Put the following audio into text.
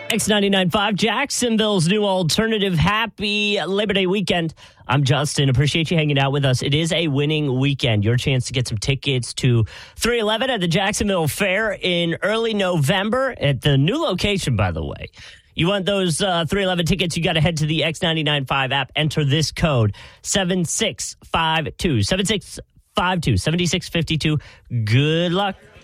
X99.5, Jacksonville's new alternative. Happy Labor Day weekend. I'm Justin. Appreciate you hanging out with us. It is a winning weekend. Your chance to get some tickets to 311 at the Jacksonville Fair in early November at the new location, by the way. You want those 311 tickets, you got to head to the X99.5 app. Enter this code, 7652. 7652. Good luck.